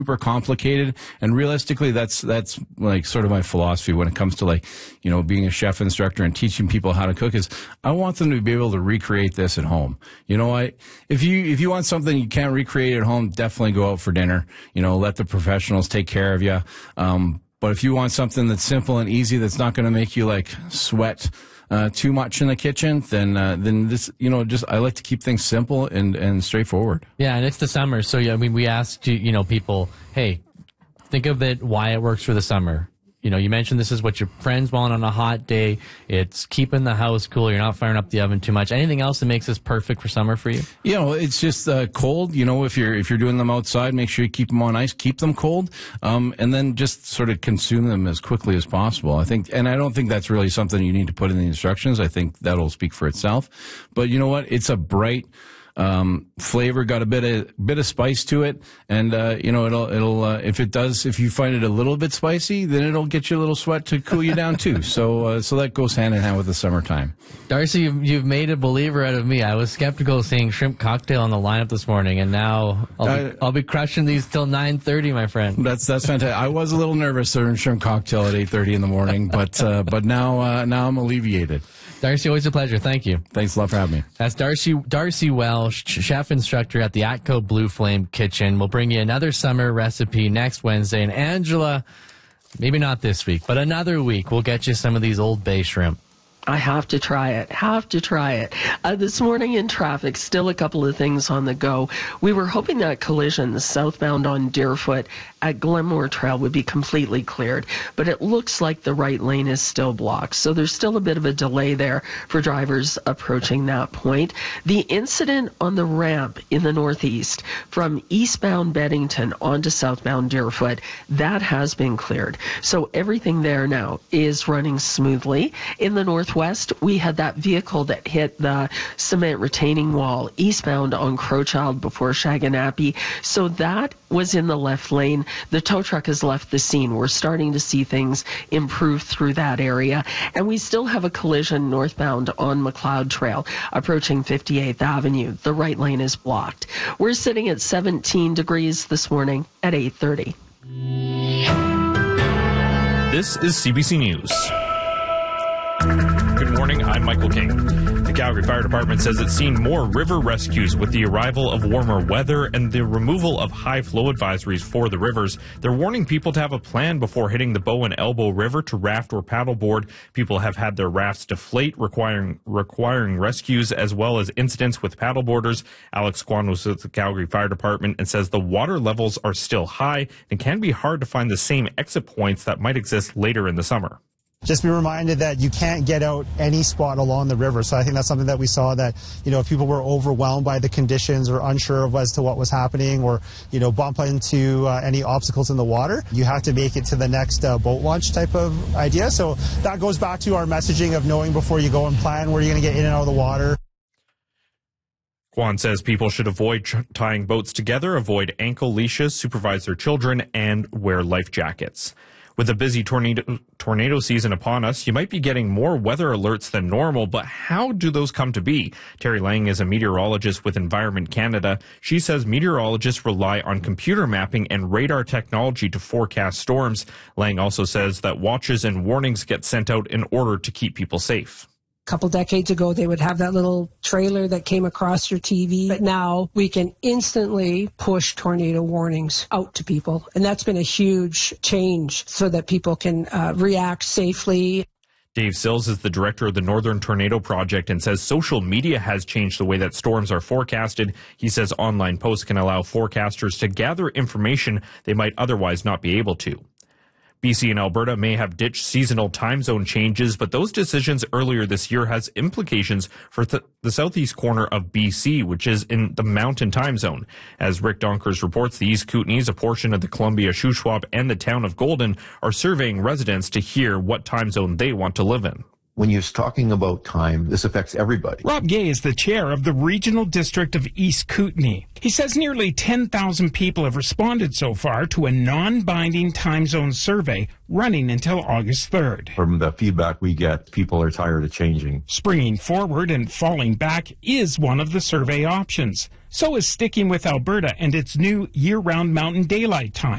super complicated. And realistically, that's like sort of my philosophy when it comes to, like, you know, being a chef instructor and teaching people how to cook, is I want them to be able to recreate this at home. You know, if you want something you can't recreate at home, definitely go out for dinner. You know, let the professionals take care of you. But if you want something that's simple and easy, that's not going to make you like sweat too much in the kitchen, then this, you know, just I like to keep things simple and straightforward. Yeah, and it's the summer, so yeah, I mean, we asked you know, people, hey, think of it why it works for the summer. You know, you mentioned this is what your friends want on a hot day. It's keeping the house cool. You're not firing up the oven too much. Anything else that makes this perfect for summer for you? You know, it's just cold. You know, if you're doing them outside, make sure you keep them on ice, keep them cold, and then just sort of consume them as quickly as possible. I think, and I don't think that's really something you need to put in the instructions. I think that'll speak for itself. But you know what? It's a bright flavor, got a bit of spice to it, and you know, it'll if you find it a little bit spicy, then it'll get you a little sweat to cool you down too. So that goes hand in hand with the summertime. Darcy, you've made a believer out of me. I was skeptical seeing shrimp cocktail on the lineup this morning, and now I'll be crushing these till 9:30, my friend. That's fantastic. I was a little nervous serving shrimp cocktail at 8:30 in the morning, but now I'm alleviated. Darcy, always a pleasure. Thank you. Thanks a lot for having me. That's Darcy Welsh, chef instructor at the Atco Blue Flame Kitchen. We'll bring you another summer recipe next Wednesday. And Angela, maybe not this week, but another week, we'll get you some of these Old Bay shrimp. I have to try it. This morning in traffic, still a couple of things on the go. We were hoping that collision southbound on Deerfoot at Glenmore Trail would be completely cleared, but it looks like the right lane is still blocked. So there's still a bit of a delay there for drivers approaching that point. The incident on the ramp in the northeast from eastbound Beddington onto southbound Deerfoot, that has been cleared. So everything there now is running smoothly. In the northwest, we had that vehicle that hit the cement retaining wall eastbound on Crowchild before Shaganappi. So that was in the left lane. The tow truck has left the scene. We're starting to see things improve through that area. And we still have a collision northbound on McLeod Trail approaching 58th Avenue. The right lane is blocked. We're sitting at 17 degrees this morning at 8:30. This is CBC News. Good morning, I'm Michael King. The Calgary Fire Department says it's seen more river rescues with the arrival of warmer weather and the removal of high flow advisories for the rivers. They're warning people to have a plan before hitting the Bow and Elbow River to raft or paddleboard. People have had their rafts deflate, requiring rescues as well as incidents with paddleboarders. Alex Kwan was with the Calgary Fire Department and says the water levels are still high and can be hard to find the same exit points that might exist later in the summer. Just be reminded that you can't get out any spot along the river. So I think that's something that we saw, that, you know, if people were overwhelmed by the conditions or unsure of as to what was happening, or, you know, bump into any obstacles in the water, you have to make it to the next boat launch type of idea. So that goes back to our messaging of knowing before you go and plan where you're going to get in and out of the water. Kwan says people should avoid tying boats together, avoid ankle leashes, supervise their children, and wear life jackets. With a busy tornado season upon us, you might be getting more weather alerts than normal, but how do those come to be? Terry Lang is a meteorologist with Environment Canada. She says meteorologists rely on computer mapping and radar technology to forecast storms. Lang also says that watches and warnings get sent out in order to keep people safe. A couple decades ago, they would have that little trailer that came across your TV. But now we can instantly push tornado warnings out to people. And that's been a huge change so that people can react safely. Dave Sills is the director of the Northern Tornado Project and says social media has changed the way that storms are forecasted. He says online posts can allow forecasters to gather information they might otherwise not be able to. BC and Alberta may have ditched seasonal time zone changes, but those decisions earlier this year has implications for the southeast corner of BC, which is in the mountain time zone. As Rick Donkers reports, the East Kootenays, a portion of the Columbia, Shuswap, and the town of Golden, are surveying residents to hear what time zone they want to live in. When you're talking about time, this affects everybody. Rob Gay is the chair of the Regional District of East Kootenay. He says nearly 10,000 people have responded so far to a non-binding time zone survey running until August 3rd. From the feedback we get, people are tired of changing. Springing forward and falling back is one of the survey options. So is sticking with Alberta and its new year-round mountain daylight time.